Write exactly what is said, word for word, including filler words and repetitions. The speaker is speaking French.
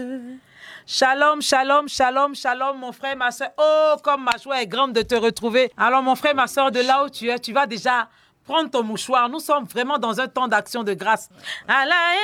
Shalom, shalom, shalom, shalom, mon frère, ma soeur. Oh, comme ma joie est grande de te retrouver. Alors, mon frère, ma soeur, de là où tu es, tu vas déjà prendre ton mouchoir. Nous sommes vraiment dans un temps d'action de grâce. Allah